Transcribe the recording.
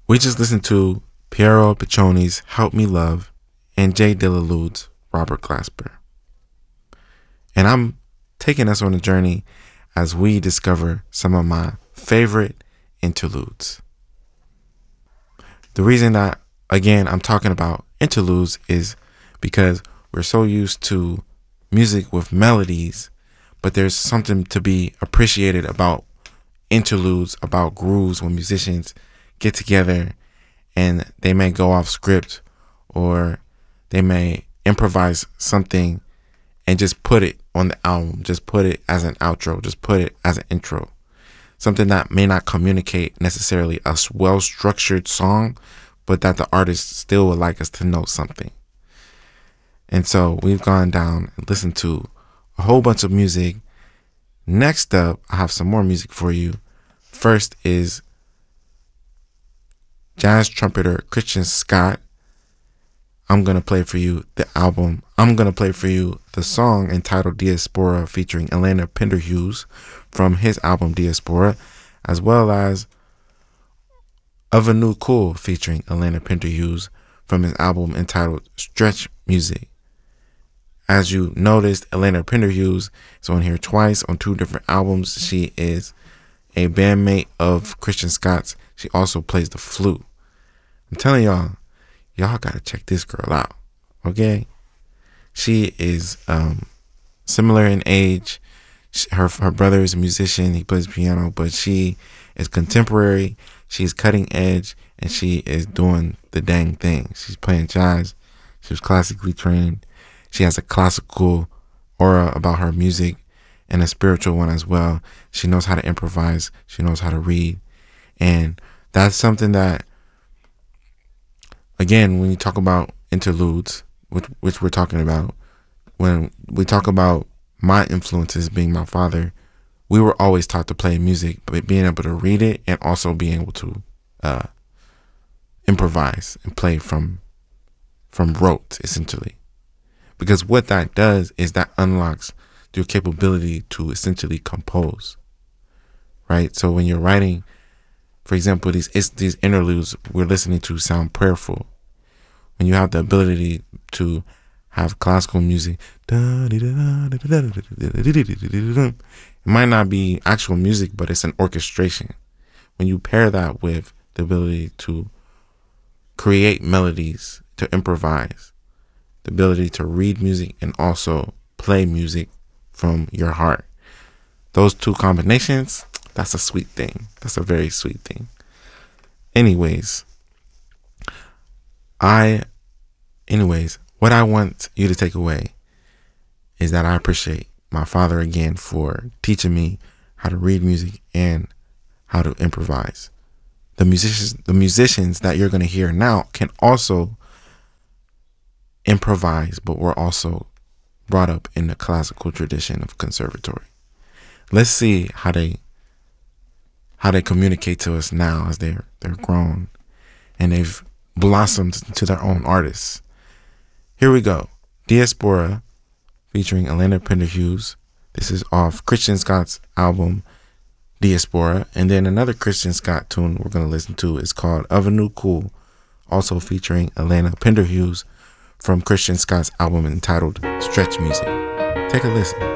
We just listened to Piero Piccioni's Help Me Love and Jay Dilla Lude's Robert Glasper. And I'm taking us on a journey as we discover some of my favorite interludes. The reason that, again, I'm talking about interludes is because we're so used to music with melodies, but there's something to be appreciated about interludes, about grooves when musicians get together and they may go off script or they may improvise something and just put it on the album, just put it as an outro, just put it as an intro. Something that may not communicate necessarily a well-structured song, but that the artist still would like us to know something. And so we've gone down and listened to a whole bunch of music. Next up, I have some more music for you. First is jazz trumpeter Christian Scott. I'm going to play for you the album. I'm going to play for you the song entitled Diaspora featuring Elena Pinderhughes from his album Diaspora, as well as Of a New Cool featuring Elena Pinderhughes from his album entitled Stretch Music. As you noticed, Elena Pinderhughes is on here twice on two different albums. She is a bandmate of Christian Scott's. She also plays the flute. I'm telling y'all gotta check this girl out, okay? She is similar in age. Her brother is a musician. He plays piano, but she is contemporary. She's cutting edge, and she is doing the dang thing. She's playing jazz. She was classically trained. She has a classical aura about her music and a spiritual one as well. She knows how to improvise. She knows how to read. And that's something that, again, when you talk about interludes, which we're talking about, when we talk about my influences being my father, we were always taught to play music, but being able to read it and also being able to improvise and play from rote, essentially. Because what that does is that unlocks your capability to essentially compose, right? So when you're writing, for example, these interludes we're listening to sound prayerful. When you have the ability to have classical music, it might not be actual music, but it's an orchestration. When you pair that with the ability to create melodies, to improvise, the ability to read music and also play music from your heart, those two combinations, that's a sweet thing. That's a very sweet thing. Anyways, what I want you to take away is that I appreciate my father again for teaching me how to read music and how to improvise. The musicians that you're going to hear now can also improvise, but were also brought up in the classical tradition of conservatory. Let's see how they communicate to us now as they're grown and they've blossomed into their own artists. Here we go. Diaspora featuring Elena Pinderhughes. This is off Christian Scott's album Diaspora. And then another Christian Scott tune we're going to listen to is called Of a New Cool, also featuring Elena Pinderhughes from Christian Scott's album entitled Stretch Music. Take a listen.